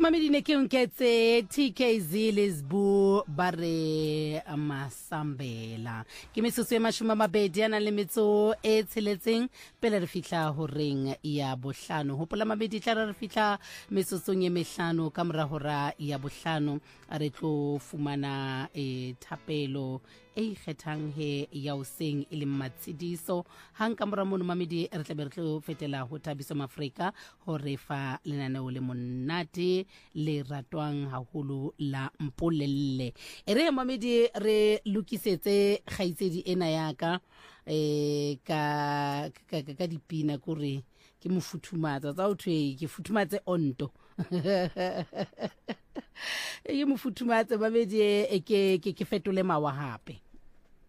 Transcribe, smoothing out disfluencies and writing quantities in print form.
Mamedine ke nketse TKZ Lesbu bare Masambela ke metsotso e mashome a mabedi a nang le metso e tsheletseng pele re fihla ho reng ya bohlano hopola mabedi tla re fihla metsotsong e mehlano ka mora hora ya bohlano re tlo fumana thapelo e ikgethang he ya hoseng e le matsidiso hang ka mora mono mamedi re tla be re tlo fetela ho Thabiso Mafrika ho re fa lenaneo le monate le ratwang haholo la Mpolelle re mamedi re lokisetse kgaitsedi ena ya ka ka dipina kore ke mofuthumatsa tsa o thwe ke futhumatse onto e mofuthumatse mamedi ke fetole mawa hape